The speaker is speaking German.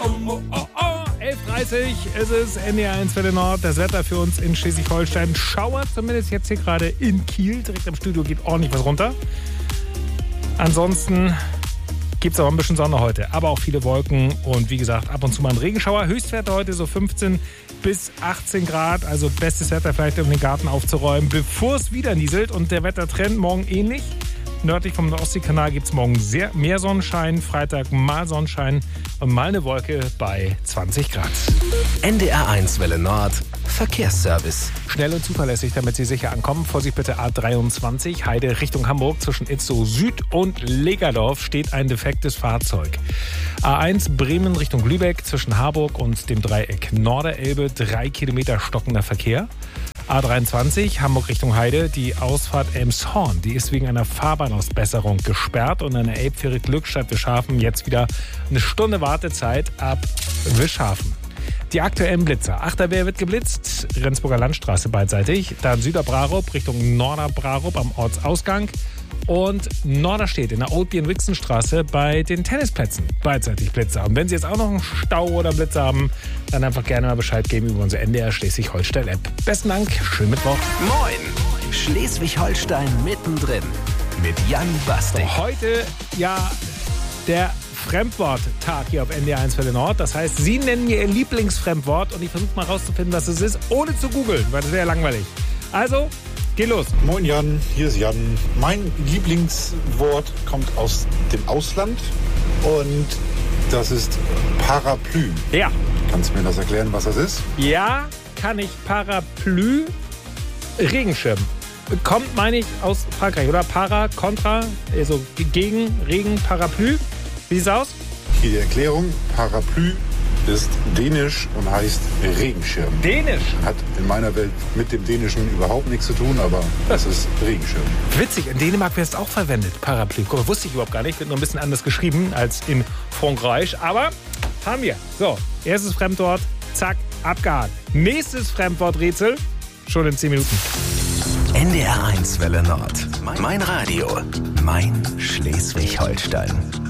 11:30 ist es, NDR1 Welle Nord. Das Wetter für uns in Schleswig-Holstein. Schauer zumindest jetzt hier gerade in Kiel. Direkt am Studio geht ordentlich was runter. Ansonsten gibt es aber ein bisschen Sonne heute, aber auch viele Wolken und wie gesagt, ab und zu mal ein Regenschauer. Höchstwerte heute so 15 bis 18 Grad, also bestes Wetter vielleicht, um den Garten aufzuräumen, bevor es wieder nieselt. Und der Wettertrend morgen ähnlich. Nördlich vom Ostseekanal gibt es morgen mehr Sonnenschein, Freitag mal Sonnenschein und mal eine Wolke bei 20 Grad. NDR1 Welle Nord, Verkehrsservice. Schnell und zuverlässig, damit Sie sicher ankommen. Vorsicht bitte A23, Heide Richtung Hamburg. Zwischen Itzehoe Süd und Legerdorf steht ein defektes Fahrzeug. A1 Bremen Richtung Lübeck, zwischen Harburg und dem Dreieck Norderelbe, 3 Kilometer stockender Verkehr. A23 Hamburg Richtung Heide, die Ausfahrt Elmshorn, die ist wegen einer Fahrbahnausbesserung gesperrt und an der Elbfähre Glückstadt Wischhafen jetzt wieder eine Stunde Wartezeit ab Wischhafen. Die aktuellen Blitzer. Achterwehr wird geblitzt, Rendsburger Landstraße beidseitig, dann Süderbrarup Richtung Norderbrarup am Ortsausgang und Norderstedt in der Old-Bien-Wixen-Straße bei den Tennisplätzen beidseitig Blitzer. Und wenn Sie jetzt auch noch einen Stau oder Blitzer haben, dann einfach gerne mal Bescheid geben über unsere NDR Schleswig-Holstein-App. Besten Dank, schönen Mittwoch. Moin, Schleswig-Holstein mittendrin mit Jan Bastek. Heute ja der Fremdworttag hier auf NDR1 Welle Nord. Das heißt, Sie nennen mir Ihr Lieblingsfremdwort und ich versuche mal rauszufinden, was es ist, ohne zu googeln, weil das wäre ja langweilig. Also, geht los. Moin Jan, hier ist Jan. Mein Lieblingswort kommt aus dem Ausland und das ist Parapluie. Ja. Kannst du mir das erklären, was das ist? Ja, kann ich. Parapluie, Regenschirm. Kommt, meine ich, aus Frankreich, oder? Para, Contra, also gegen, Regen, Parapluie. Wie sieht's aus? Hier die Erklärung. Parapluie ist dänisch und heißt Regenschirm. Dänisch? Hat in meiner Welt mit dem Dänischen überhaupt nichts zu tun, aber das ist Regenschirm. Witzig, in Dänemark wird es auch verwendet, Parapluie. Guck mal, wusste ich überhaupt gar nicht, wird nur ein bisschen anders geschrieben als in Frankreich, aber haben wir. So, erstes Fremdwort, zack, abgehakt. Nächstes Fremdworträtsel, schon in 10 Minuten. NDR1 Welle Nord. Mein Radio, mein Schleswig-Holstein.